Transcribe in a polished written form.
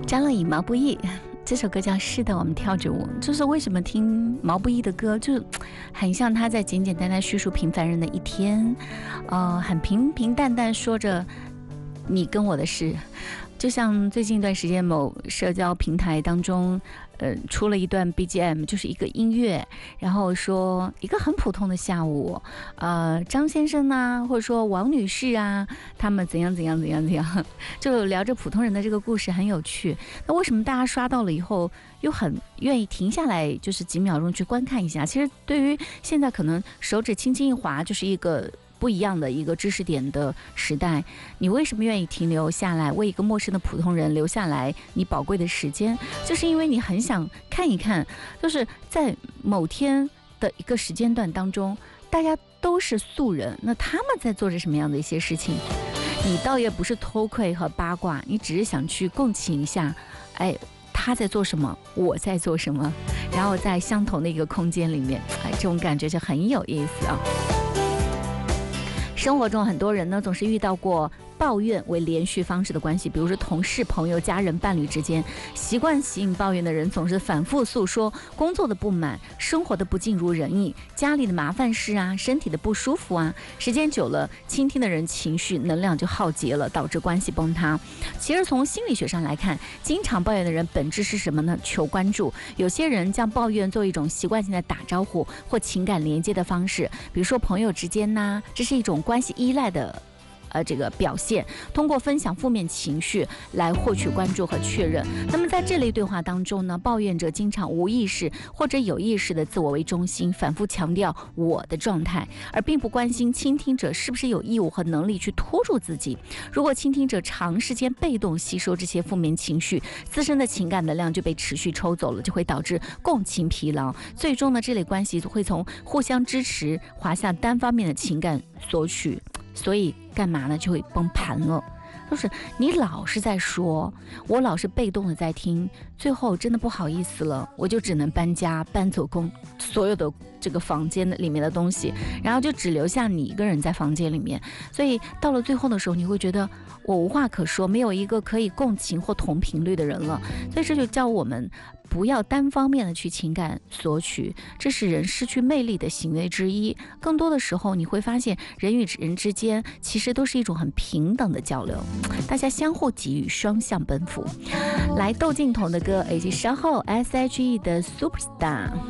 张乐颖毛不易这首歌叫《是的，我们跳着舞》，就是为什么听毛不易的歌，就很像他在简简单单叙述平凡人的一天，很平平淡淡说着你跟我的事。就像最近一段时间某社交平台当中出了一段 BGM， 就是一个音乐，然后说一个很普通的下午，张先生啊，或者说王女士啊，他们怎样怎样怎样怎样，就聊着普通人的这个故事，很有趣。那为什么大家刷到了以后又很愿意停下来，就是几秒钟去观看一下？其实对于现在可能手指轻轻一滑就是一个不一样的一个知识点的时代，你为什么愿意停留下来，为一个陌生的普通人留下来你宝贵的时间？就是因为你很想看一看，就是在某天的一个时间段当中，大家都是素人，那他们在做着什么样的一些事情？你倒也不是偷窥和八卦，你只是想去共情一下，他在做什么，我在做什么，然后在相同的一个空间里面，这种感觉就很有意思啊。生活中很多人呢，总是遇到过抱怨为连续方式的关系，比如说同事、朋友、家人、伴侣之间，习惯性抱怨的人总是反复诉说工作的不满、生活的不尽如人意、家里的麻烦事啊、身体的不舒服啊。时间久了，倾听的人情绪能量就耗竭了，导致关系崩塌。其实从心理学上来看，经常抱怨的人本质是什么呢？求关注。有些人将抱怨作为一种习惯性的打招呼或情感连接的方式，比如说朋友之间呐，这是一种关系依赖的这个表现，通过分享负面情绪来获取关注和确认。那么在这类对话当中呢，抱怨者经常无意识或者有意识的自我为中心，反复强调我的状态，而并不关心倾听者是不是有义务和能力去拖住自己。如果倾听者长时间被动吸收这些负面情绪，自身的情感能量就被持续抽走了，就会导致共情疲劳，最终呢，这类关系会从互相支持滑向单方面的情感索取。所以干嘛呢？就会崩盘了。就是你老是在说，我老是被动的在听，最后真的不好意思了，我就只能搬家，搬走所有的这个房间里面的东西，然后就只留下你一个人在房间里面。所以到了最后的时候，你会觉得我无话可说，没有一个可以共情或同频率的人了。所以这就叫我们不要单方面的去情感索取，这是人失去魅力的行为之一。更多的时候你会发现，人与人之间其实都是一种很平等的交流，大家相互给予，双向奔赴。来窦靖童的歌，以及稍后 SHE 的 Superstar。